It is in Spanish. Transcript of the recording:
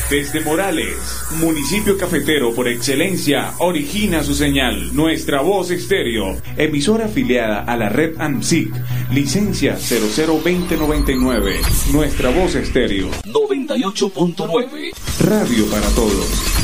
Desde Morales, municipio cafetero por excelencia, origina su señal. Nuestra Voz Estéreo, emisora afiliada a la red ANSIC, licencia 002099. Nuestra Voz Estéreo 98.9. Radio para todos.